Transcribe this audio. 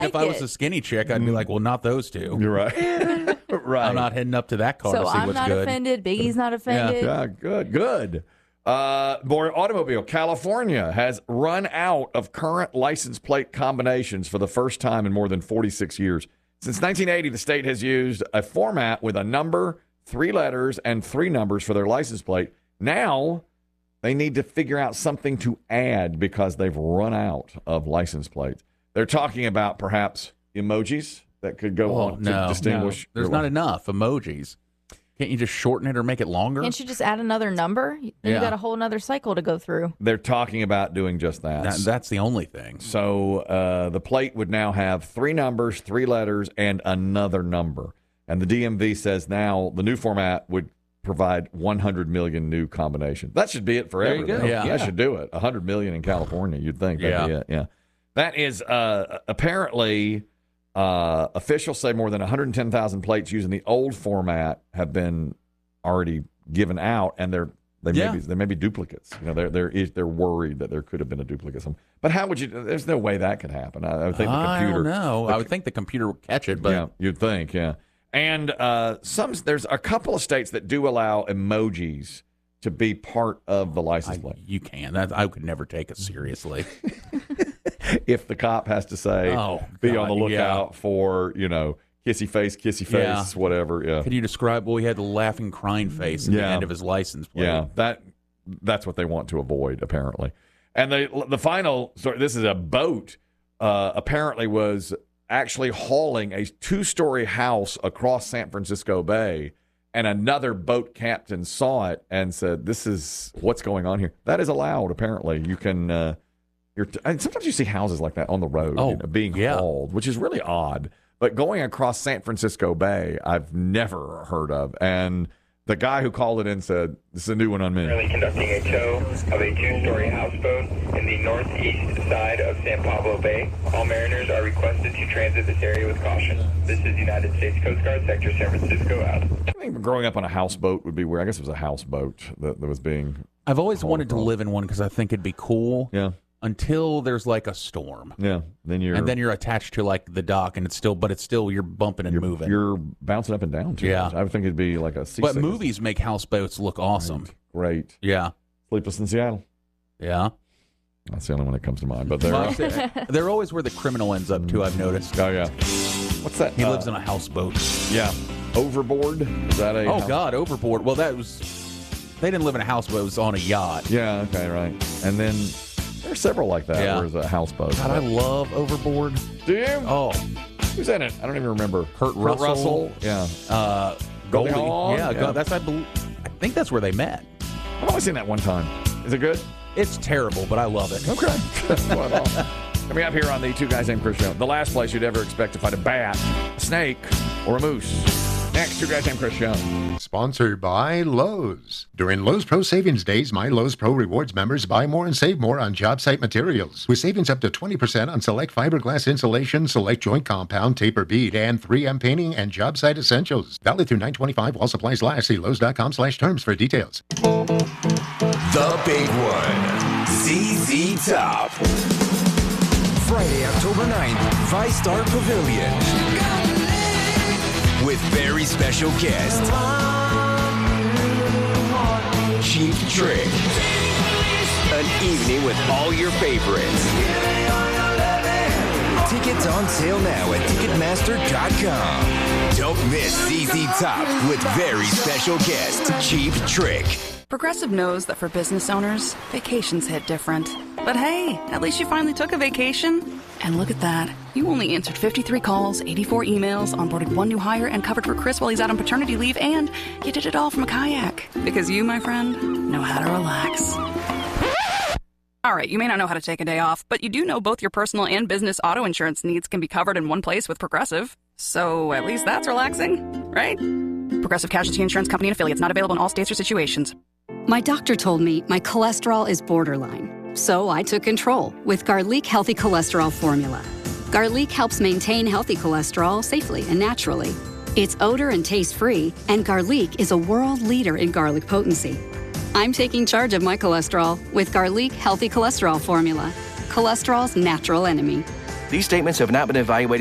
If I was a skinny chick, I'd be like, well, not those two. You're right. Right. I'm not heading up to that car to see So I'm what's not good. offended. Biggie's not offended. Yeah, good. More automobile. California has run out of current license plate combinations for the first time in more than 46 years. Since 1980, the state has used a format with a number, 3 letters, and 3 numbers for their license plate. Now they need to figure out something to add because they've run out of license plates. They're talking about perhaps emojis that could go on to distinguish. There's not enough emojis. Can't you just shorten it or make it longer? Can't you just add another number? Then you got a whole nother cycle to go through. They're talking about doing just that. That's the only thing. So the plate would now have 3 numbers, 3 letters, and another number. And the DMV says now the new format would provide 100 million new combinations. That should be it for everyone. There you go. Yeah. That should do it. 100 million in California, you'd think. That'd be it. Yeah. That is apparently officials say more than 110,000 plates using the old format have been already given out, and they may be duplicates. You know, they're worried that there could have been a duplicate. But how would you? There's no way that could happen. I would think the computer. I don't know. I would think the computer would catch it, but yeah, you'd think, yeah. And there's a couple of states that do allow emojis to be part of the license plate. You can. I could never take it seriously. If the cop has to say, be on the lookout for, kissy face, whatever. Yeah. Can you describe? Well, he had the laughing, crying face at the end of his license plate. Yeah, that's what they want to avoid, apparently. And the final, this is a boat, apparently was actually hauling a 2-story house across San Francisco Bay, and another boat captain saw it and said, this is what's going on here. That is allowed, apparently. You can... and sometimes you see houses like that on the road being hauled, which is really odd. But going across San Francisco Bay, I've never heard of. And the guy who called it in said, this is a new one on me. Currently conducting a tow of a 2-story houseboat in the northeast side of San Pablo Bay. All mariners are requested to transit this area with caution. This is United States Coast Guard, Sector San Francisco, out. I think growing up on a houseboat would be weird. I guess it was a houseboat that was being... I've always wanted to live in one because I think it'd be cool. Yeah. Until there's like a storm. Yeah. Then you're attached to like the dock, and it's still you're bumping and moving. You're bouncing up and down too. Yeah. I would think it'd be like a But movies make houseboats look awesome. Great. Yeah. Sleepless in Seattle. Yeah. That's the only one that comes to mind. But they're always where the criminal ends up too, I've noticed. Oh yeah. What's that? He lives in a houseboat. Yeah. Overboard? Is that a God, Overboard. Well, they didn't live in a houseboat, it was on a yacht. Yeah, okay, right. And then there's several like that where it's a houseboat. God, I love Overboard. Do you? Oh. Who's in it? I don't even remember. Kurt Russell. Yeah. Goldie. Hawn. Yeah, I think that's where they met. I've only seen that one time. Is it good? It's terrible, but I love it. Okay. Coming up here on the Two Guys Named Chris Show, the last place you'd ever expect to find a bat, a snake, or a moose. Next, Two Guys Named Chris Show. Sponsored by Lowe's. During Lowe's Pro Savings Days, My Lowe's Pro Rewards members buy more and save more on job site materials, with savings up to 20% on select fiberglass insulation, select joint compound, taper bead, and 3M painting and job site essentials. Valid through 9/25 while supplies last. See Lowe's.com/terms for details. The big one, ZZ Top. Friday, October 9th, ViStar Pavilion. With very special guest, Cheap Trick. An evening with all your favorites. Tickets on sale now at Ticketmaster.com. Don't miss ZZ Top with very special guest, Cheap Trick. Progressive knows that for business owners, vacations hit different. But hey, at least you finally took a vacation. And look at that. You only answered 53 calls, 84 emails, onboarded 1 new hire, and covered for Chris while he's out on paternity leave, and you did it all from a kayak. Because you, my friend, know how to relax. All right, you may not know how to take a day off, but you do know both your personal and business auto insurance needs can be covered in one place with Progressive. So at least that's relaxing, right? Progressive Casualty Insurance Company and Affiliates, not available in all states or situations. My doctor told me my cholesterol is borderline. So I took control with Garlic Healthy Cholesterol Formula. Garlic helps maintain healthy cholesterol safely and naturally. It's odor and taste-free, and Garlic is a world leader in garlic potency. I'm taking charge of my cholesterol with Garlic Healthy Cholesterol Formula, cholesterol's natural enemy. These statements have not been evaluated